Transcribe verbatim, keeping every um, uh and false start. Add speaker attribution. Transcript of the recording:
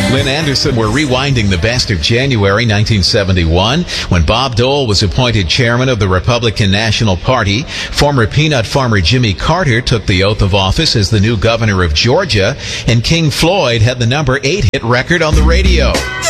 Speaker 1: Lynn Anderson, we're rewinding the best of January nineteen seventy-one, when Bob Dole was appointed chairman of the Republican National Party. Former peanut farmer Jimmy Carter took the oath of office as the new governor of Georgia, and King Floyd had the number eight hit record on the radio.